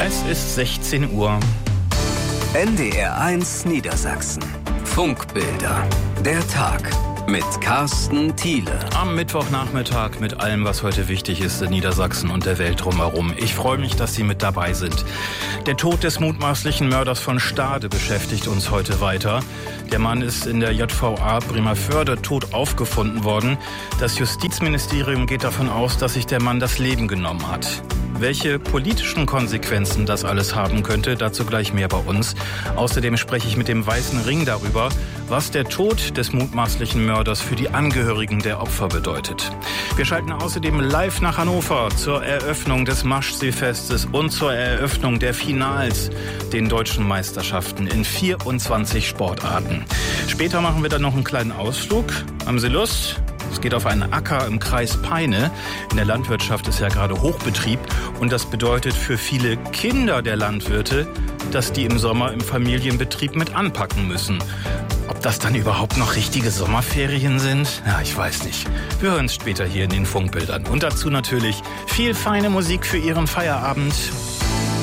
Es ist 16 Uhr. NDR1 Niedersachsen. Funkbilder. Der Tag mit Carsten Thiele. Am Mittwochnachmittag mit allem, was heute wichtig ist in Niedersachsen und der Welt drumherum. Ich freue mich, dass Sie mit dabei sind. Der Tod des mutmaßlichen Mörders von Stade beschäftigt uns heute weiter. Der Mann ist in der JVA Bremervörde tot aufgefunden worden. Das Justizministerium geht davon aus, dass sich der Mann das Leben genommen hat. Welche politischen Konsequenzen das alles haben könnte, dazu gleich mehr bei uns. Außerdem spreche ich mit dem Weißen Ring darüber, was der Tod des mutmaßlichen Mörders für die Angehörigen der Opfer bedeutet. Wir schalten außerdem live nach Hannover zur Eröffnung des Maschseefestes und zur Eröffnung der Finals, den deutschen Meisterschaften in 24 Sportarten. Später machen wir dann noch einen kleinen Ausflug. Haben Sie Lust? Es geht auf einen Acker im Kreis Peine. In der Landwirtschaft ist ja gerade Hochbetrieb und das bedeutet für viele Kinder der Landwirte, dass die im Sommer im Familienbetrieb mit anpacken müssen. Ob das dann überhaupt noch richtige Sommerferien sind? Ja, ich weiß nicht. Wir hören es später hier in den Funkbildern. Und dazu natürlich viel feine Musik für Ihren Feierabend.